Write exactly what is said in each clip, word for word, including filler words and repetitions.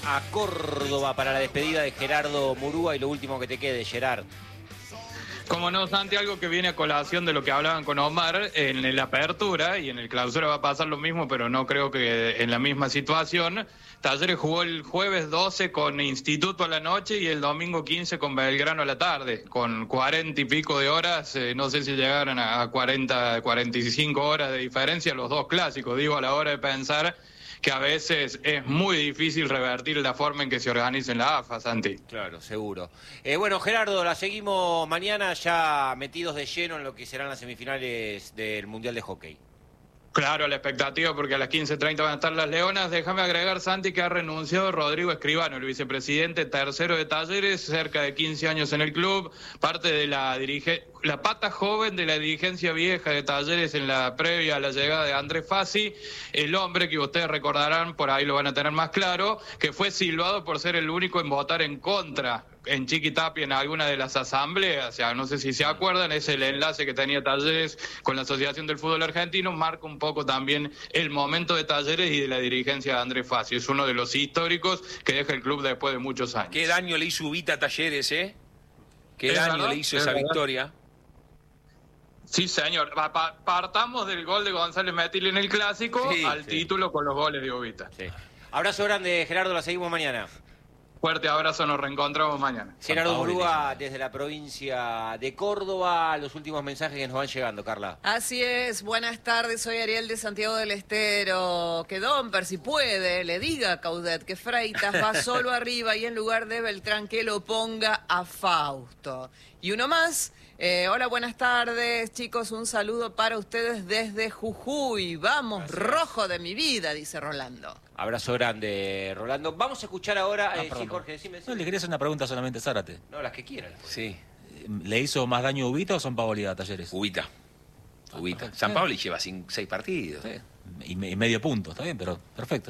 a Córdoba para la despedida de Gerardo Murúa y lo último que te quede, Gerard. Como no, Santi, algo que viene a colación de lo que hablaban con Omar en la apertura, y en el clausura va a pasar lo mismo, pero no creo que en la misma situación. Talleres jugó el jueves doce con Instituto a la noche y el domingo quince con Belgrano a la tarde, con cuarenta y pico de horas, eh, no sé si llegaron a cuarenta, cuarenta y cinco horas de diferencia los dos clásicos, digo, a la hora de pensar que a veces es muy difícil revertir la forma en que se organiza en la A F A, Santi. Claro, seguro. Eh, bueno, Gerardo, la seguimos mañana ya metidos de lleno en lo que serán las semifinales del Mundial de Hockey. Claro, la expectativa, porque a las quince treinta van a estar las Leonas. Déjame agregar, Santi, que ha renunciado Rodrigo Escribano, el vicepresidente tercero de Talleres, cerca de quince años en el club, parte de la dirige... la pata joven de la dirigencia vieja de Talleres en la previa a la llegada de Andrés Fassi, el hombre que ustedes recordarán, por ahí lo van a tener más claro, que fue silbado por ser el único en votar en contra en Chiquitapia en alguna de las asambleas. O sea, no sé si se acuerdan, es el enlace que tenía Talleres con la Asociación del Fútbol Argentino, marca un poco también el momento de Talleres y de la dirigencia de Andrés Fassi. Es uno de los históricos que deja el club después de muchos años. Qué daño le hizo Ubita a Talleres, ¿eh? Qué ¿Es daño verdad? le hizo ¿Es esa verdad? victoria. Sí, señor. Pa- pa- Partamos del gol de González Metil en el Clásico Sí, al sí. título con los goles de Ubita. Sí. Abrazo grande, Gerardo, la seguimos mañana. Fuerte abrazo, nos reencontramos mañana. Gerardo Paoli, Murúa dice. desde la provincia de Córdoba. Los últimos mensajes que nos van llegando, Carla. Así es, buenas tardes, soy Ariel de Santiago del Estero. Que Domper, si puede, le diga a Caudet que Freitas va solo arriba y en lugar de Beltrán que lo ponga a Fausto. Y uno más, eh, hola, buenas tardes, chicos, un saludo para ustedes desde Jujuy. Vamos, Gracias. rojo de mi vida, dice Rolando. Abrazo grande, Rolando. Vamos a escuchar ahora... Ah, eh, perdón. sí, Jorge, decime. No, decime. le quería hacer una pregunta solamente a Zárate. No, las que quieras. Sí, ¿Le hizo más daño a Ubita o son Paoli a Talleres? Ubita. Ubita. perfecto. San Pablo lleva cinco, seis partidos. Sí. Y, me- y medio punto, está bien, pero perfecto.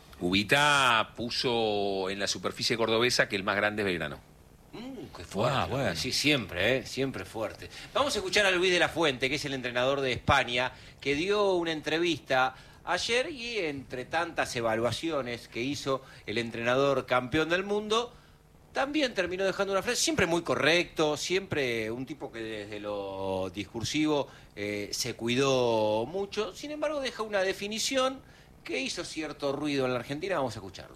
Ubita puso en la superficie cordobesa que el más grande es Belgrano. Mm, qué fuerte. Ah, bueno. Sí, siempre, ¿eh? Siempre fuerte. Vamos a escuchar a Luis de la Fuente, que es el entrenador de España, que dio una entrevista ayer y entre tantas evaluaciones que hizo el entrenador campeón del mundo, también terminó dejando una frase, siempre muy correcto, siempre un tipo que desde lo discursivo eh, se cuidó mucho, sin embargo deja una definición que hizo cierto ruido en la Argentina. Vamos a escucharlo.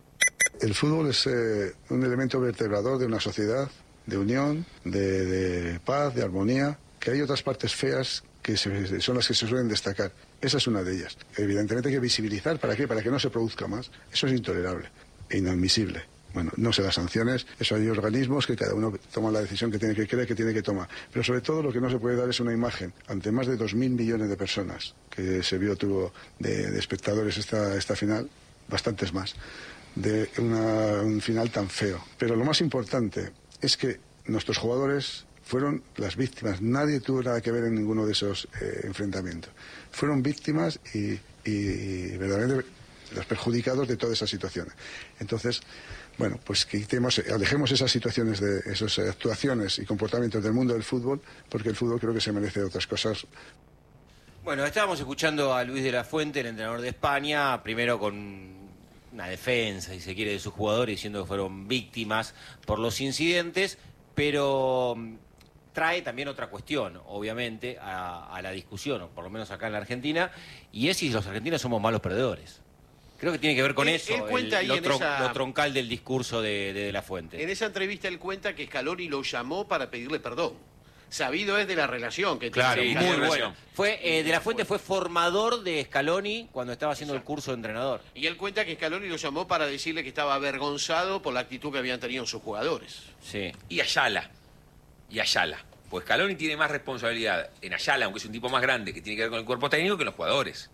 El fútbol es eh, un elemento vertebrador de una sociedad, de unión, de, de paz, de armonía, que hay otras partes feas que se- son las que se suelen destacar. Esa es una de ellas. Evidentemente hay que visibilizar, ¿para qué? Para que no se produzca más. Eso es intolerable e inadmisible. Bueno, no se da sanciones, eso hay organismos que cada uno toma la decisión que tiene que creer que tiene que tomar. Pero sobre todo lo que no se puede dar es una imagen ante más de dos mil millones de personas que se vio, tuvo de, de espectadores esta, esta final, bastantes más, de una- un final tan feo. Pero lo más importante es que nuestros jugadores fueron las víctimas. Nadie tuvo nada que ver en ninguno de esos eh, enfrentamientos. Fueron víctimas y, y verdaderamente los perjudicados de todas esas situaciones. Entonces, bueno, pues quitemos, alejemos esas situaciones, de esas actuaciones y comportamientos del mundo del fútbol, porque el fútbol creo que se merece otras cosas. Bueno, estábamos escuchando a Luis de la Fuente, el entrenador de España, primero con una defensa, si se quiere, de sus jugadores, diciendo que fueron víctimas por los incidentes, pero mm, trae también otra cuestión, obviamente, a, a la discusión, o por lo menos acá en la Argentina, y es si los argentinos somos malos perdedores. Creo que tiene que ver con Él- eso, él cuenta el- ahí lo, en tron- esa- lo troncal del discurso de, de, de la Fuente. En esa entrevista él cuenta que Scaloni lo llamó para pedirle perdón. Sabido es de la relación que Claro, tiene Sí, con muy tiene Scaloni. bueno. relación. Fue, eh, de la Fuente fue formador de Scaloni cuando estaba haciendo el curso de entrenador. Y él cuenta que Scaloni lo llamó para decirle que estaba avergonzado por la actitud que habían tenido sus jugadores. Sí. Y Ayala. Y Ayala. Pues Scaloni tiene más responsabilidad en Ayala, aunque es un tipo más grande, que tiene que ver con el cuerpo técnico, que en los jugadores.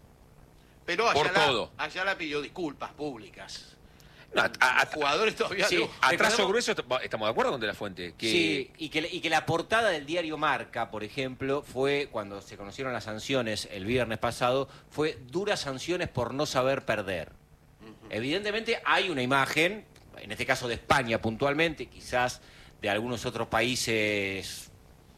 Pero Por Ayala, todo. Ayala pidió disculpas públicas. No, a- a- Los jugadores todavía Sí, no. A trazo Recordemos- grueso est- estamos de acuerdo con De la Fuente. Que Sí, y que, y que la portada del diario Marca, por ejemplo, fue cuando se conocieron las sanciones el viernes pasado, fue duras sanciones por no saber perder. Evidentemente hay una imagen, en este caso de España puntualmente, quizás de algunos otros países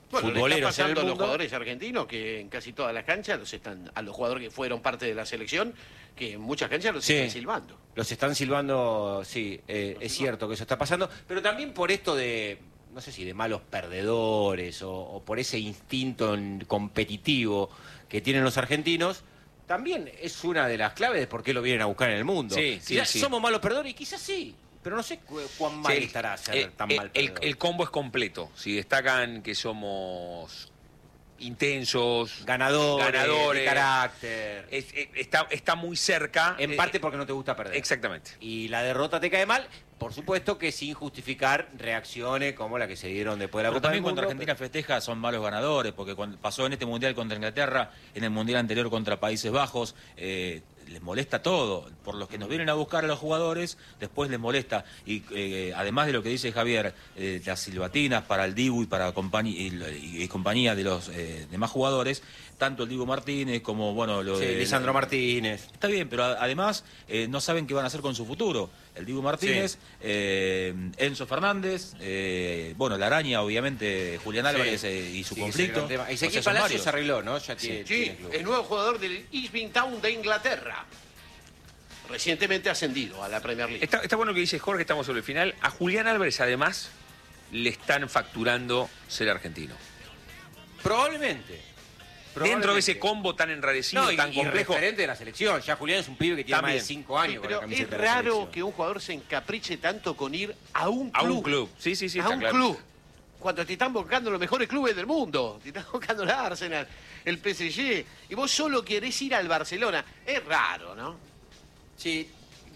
Bueno, le está futboleros en el pasando a los mundo. jugadores argentinos que en casi todas las canchas los están, a los jugadores que fueron parte de la selección, que en muchas canchas los Sí. están silbando. Los están silbando, sí, eh, es cierto que eso está pasando, pero también por esto de, no sé si de malos perdedores o, o por ese instinto en- competitivo que tienen los argentinos, también es una de las claves de por qué lo vienen a buscar en el mundo. Sí, sí, Quizás sí. somos malos perdedores y quizás sí, pero no sé cu- cuán mal Sí, estará ser eh, tan eh, mal el, perdedor. el combo es completo. Si destacan que somos intensos, ganadores, ganadores, de carácter. es- es- está, está muy cerca. En eh, parte porque no te gusta perder. Exactamente. Y la derrota te cae mal, por supuesto que sin justificar reacciones como la que se dieron después de la Pero Copa del también cuando Mundo. Argentina festeja son malos ganadores, porque cuando pasó en este Mundial contra Inglaterra, en el Mundial anterior contra Países Bajos, eh, les molesta todo. Por los que nos vienen a buscar a los jugadores, después les molesta. Y eh, además de lo que dice Javier, eh, las silbatinas para el Dibu y para compañía, y, y compañía de los eh, demás jugadores, tanto el Dibu Martínez como, bueno, lo Sí, de... Lisandro Martínez. Está bien, pero a- además eh, no saben qué van a hacer con su futuro. El Dibu Martínez, Sí. eh, Enzo Fernández, eh, bueno, la araña, obviamente, Julián Álvarez Sí. eh, y su Sí, conflicto. ese gran tema. O sea, Ezequiel son Palacios varios. se arregló, ¿no? Ya tiene, Sí, tiene club. el nuevo jugador del Ipswich Town de Inglaterra. Recientemente ascendido a la Premier League. Está, está bueno que dice Jorge, estamos sobre el final. A Julián Álvarez, además, le están facturando ser argentino. Probablemente. Dentro de ese Probablemente. combo tan enrarecido, No, y, tan y complejo. referente de la selección. Ya Julián es un pibe que tiene También. más de cinco años Sí, con pero la es camiseta de la raro selección. que un jugador se encapriche tanto con ir a un A club. un club. Sí, sí, sí, a está un claro. club. Cuando te están buscando los mejores clubes del mundo. Te están buscando el Arsenal, el P S G. Y vos solo querés ir al Barcelona. Es raro, ¿no? Sí,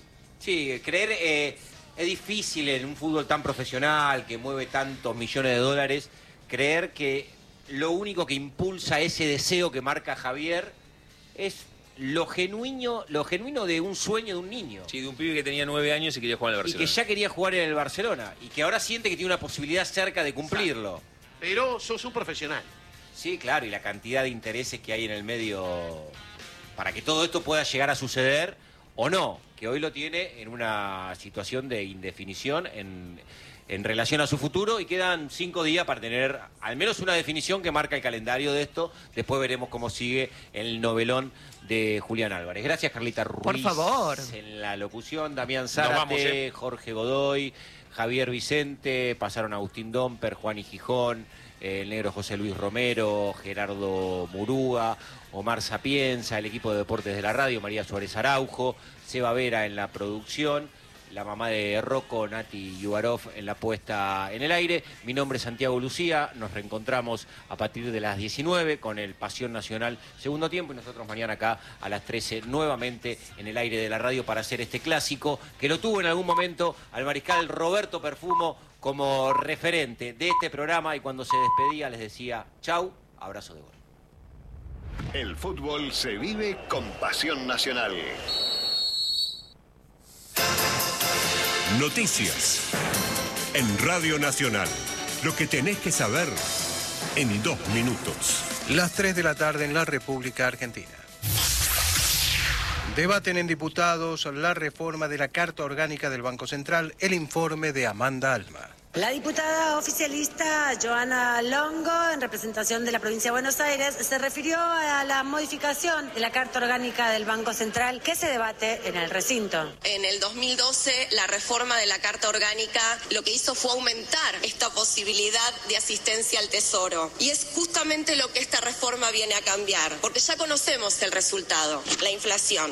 sí, creer eh, es difícil en un fútbol tan profesional que mueve tantos millones de dólares, creer que lo único que impulsa ese deseo que marca Javier es lo genuino, lo genuino de un sueño de un niño. Sí, de un pibe que tenía nueve años y quería jugar en el Y que Barcelona. ya quería jugar en el Barcelona y que ahora siente que tiene una posibilidad cerca de cumplirlo. Pero sos un profesional. Sí, claro, y la cantidad de intereses que hay en el medio para que todo esto pueda llegar a suceder o no, que hoy lo tiene en una situación de indefinición en, en relación a su futuro y quedan cinco días para tener al menos una definición que marca el calendario de esto. Después veremos cómo sigue el novelón de Julián Álvarez. Gracias, Carlita Ruiz. Por favor. En la locución, Damián Nos Zárate, vamos, ¿eh? Jorge Godoy, Javier Vicente, pasaron Agustín Domper, Juan y Gijón, el negro José Luis Romero, Gerardo Murúa, Omar Sapienza, el equipo de deportes de la radio, María Suárez Araujo, Seba Vera en la producción, la mamá de Rocco, Nati Yubarov en la puesta en el aire. Mi nombre es Santiago Lucía, nos reencontramos a partir de las diecinueve con el Pasión Nacional segundo tiempo y nosotros mañana acá a las trece nuevamente en el aire de la radio para hacer este clásico que lo tuvo en algún momento al mariscal Roberto Perfumo como referente de este programa y cuando se despedía les decía chau, abrazo de gol. El fútbol se vive con Pasión Nacional. Noticias. En Radio Nacional. Lo que tenés que saber en dos minutos. Las tres de la tarde en la República Argentina. Debaten en diputados la reforma de la Carta Orgánica del Banco Central, el informe de Amanda Alma. La diputada oficialista Joana Longo, en representación de la provincia de Buenos Aires, se refirió a la modificación de la Carta Orgánica del Banco Central que se debate en el recinto. En el dos mil doce, la reforma de la Carta Orgánica lo que hizo fue aumentar esta posibilidad de asistencia al Tesoro. Y es justamente lo que esta reforma viene a cambiar, porque ya conocemos el resultado, la inflación.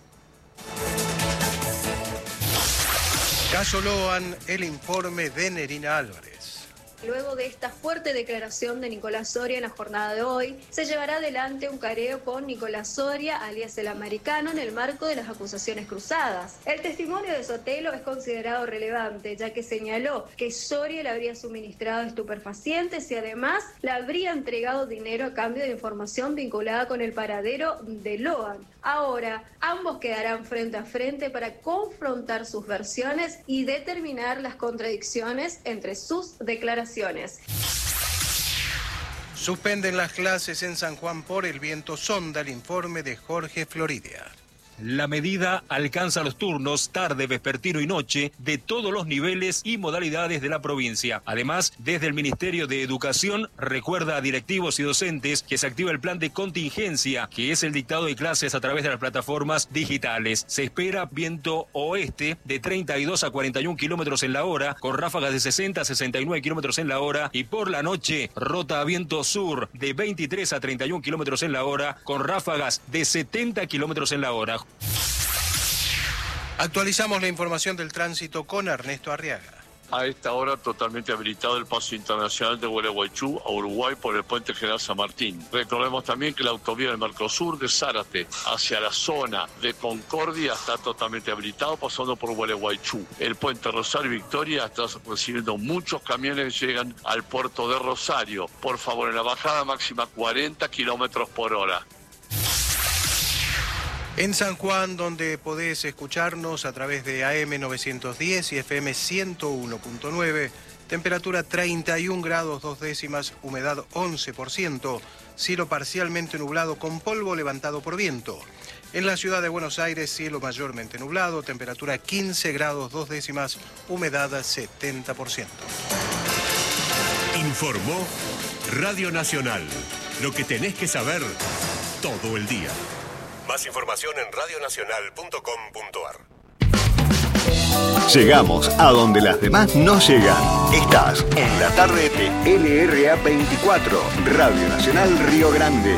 Caso Loan, el informe de Nerina Álvarez. Luego de esta fuerte declaración de Nicolás Soria en la jornada de hoy, se llevará adelante un careo con Nicolás Soria, alias el americano, en el marco de las acusaciones cruzadas. El testimonio de Sotelo es considerado relevante, ya que señaló que Soria le habría suministrado estupefacientes y además le habría entregado dinero a cambio de información vinculada con el paradero de Loan. Ahora, ambos quedarán frente a frente para confrontar sus versiones y determinar las contradicciones entre sus declaraciones. Suspenden las clases en San Juan por el viento sonda, el informe de Jorge Floridia. La medida alcanza los turnos tarde, vespertino y noche de todos los niveles y modalidades de la provincia. Además, desde el Ministerio de Educación recuerda a directivos y docentes que se activa el plan de contingencia, que es el dictado de clases a través de las plataformas digitales. Se espera viento oeste de treinta y dos a cuarenta y un kilómetros en la hora, con ráfagas de sesenta a sesenta y nueve kilómetros en la hora, y por la noche rota a viento sur de veintitrés a treinta y un kilómetros en la hora, con ráfagas de setenta kilómetros en la hora. Actualizamos la información del tránsito con Ernesto Arriaga. A esta hora totalmente habilitado el paso internacional de Gualeguaychú a Uruguay por el puente General San Martín. Recordemos también que la autovía del Mercosur de Zárate hacia la zona de Concordia está totalmente habilitado pasando por Gualeguaychú. El puente Rosario Victoria está recibiendo muchos camiones que llegan al puerto de Rosario. Por favor, en la bajada máxima cuarenta kilómetros por hora. En San Juan, donde podés escucharnos a través de A M novecientos diez y F M ciento uno punto nueve, temperatura treinta y un grados dos décimas, humedad once por ciento, cielo parcialmente nublado con polvo levantado por viento. En la ciudad de Buenos Aires, cielo mayormente nublado, temperatura quince grados dos décimas, humedad setenta por ciento. Informó Radio Nacional. Lo que tenés que saber todo el día. Más información en radio nacional punto com punto a r. Llegamos a donde las demás no llegan. Estás en la tarde de L R A veinticuatro, Radio Nacional Río Grande.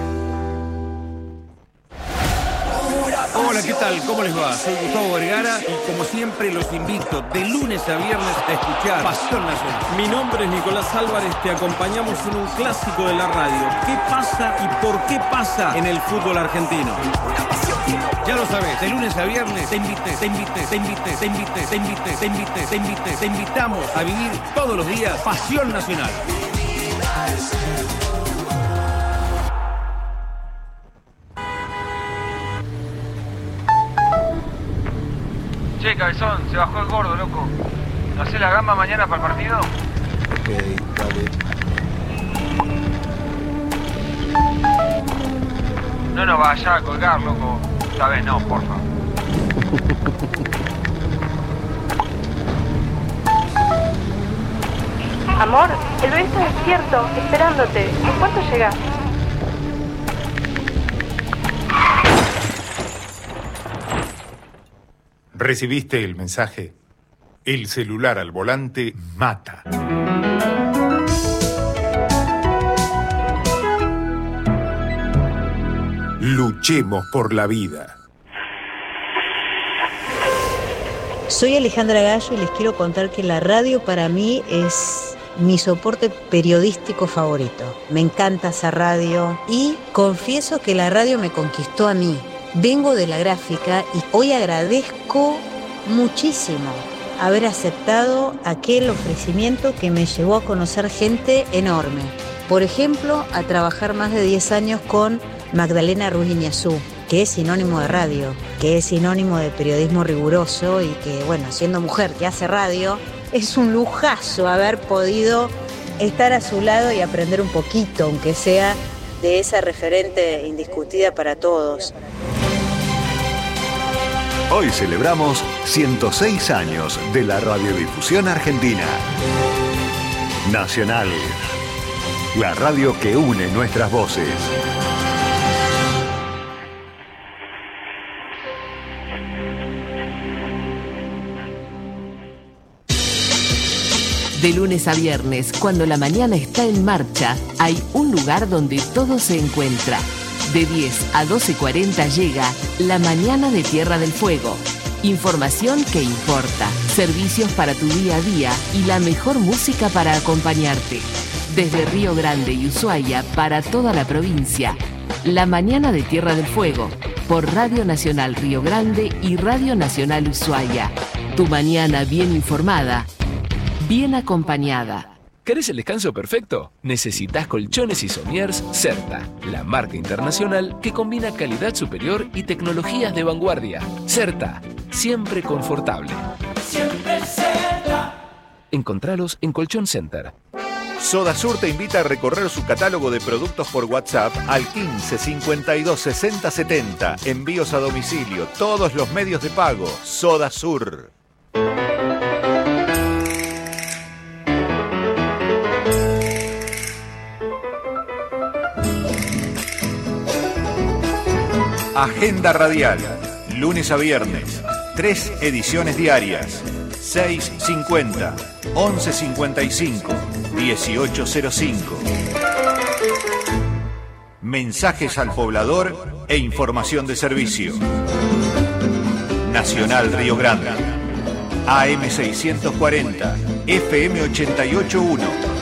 Hola, ¿qué tal? ¿Cómo les va? Soy Gustavo Vergara y como siempre los invito de lunes a viernes a escuchar Pasión Nacional. Mi nombre es Nicolás Álvarez, te acompañamos en un clásico de la radio. ¿Qué pasa y por qué pasa en el fútbol argentino? Ya lo sabes, de lunes a viernes te invité, te invité, te invité, te invité, te invité, te invité, te invité, te invitamos a vivir todos los días Pasión Nacional. Che, cabezón, se bajó el gordo, loco. ¿No hacés la gamba mañana para el partido? Ok, dale. No nos vaya a colgar, loco. Esta vez no, porfa. Amor, el bebé está despierto, esperándote. ¿En cuánto llegás? ¿Recibiste el mensaje? El celular al volante mata. Luchemos por la vida. Soy Alejandra Gallo y les quiero contar que la radio para mí es mi soporte periodístico favorito. Me encanta esa radio y confieso que la radio me conquistó a mí. Vengo de la gráfica y hoy agradezco muchísimo haber aceptado aquel ofrecimiento que me llevó a conocer gente enorme. Por ejemplo, a trabajar más de diez años con Magdalena Ruiz Iñazú, que es sinónimo de radio, que es sinónimo de periodismo riguroso y que, bueno, siendo mujer que hace radio, es un lujazo haber podido estar a su lado y aprender un poquito, aunque sea de esa referente indiscutida para todos. Hoy celebramos ciento seis años de la radiodifusión argentina. Nacional, la radio que une nuestras voces. De lunes a viernes, cuando la mañana está en marcha, hay un lugar donde todo se encuentra. De diez a doce y cuarenta llega La Mañana de Tierra del Fuego. Información que importa, servicios para tu día a día y la mejor música para acompañarte. Desde Río Grande y Ushuaia para toda la provincia. La Mañana de Tierra del Fuego, por Radio Nacional Río Grande y Radio Nacional Ushuaia. Tu mañana bien informada, bien acompañada. ¿Querés el descanso perfecto? Necesitas colchones y somiers Certa, la marca internacional que combina calidad superior y tecnologías de vanguardia. Certa, siempre confortable. Siempre Certa. Encontralos en Colchón Center. Sodasur te invita a recorrer su catálogo de productos por WhatsApp al quince cincuenta y dos sesenta setenta. Envíos a domicilio, todos los medios de pago. Sodasur. Agenda radial, lunes a viernes, tres ediciones diarias, seis cincuenta, once cincuenta y cinco, dieciocho cero cinco. Mensajes al poblador e información de servicio. Nacional Río Grande, A M seiscientos cuarenta, F M ochenta y ocho punto uno.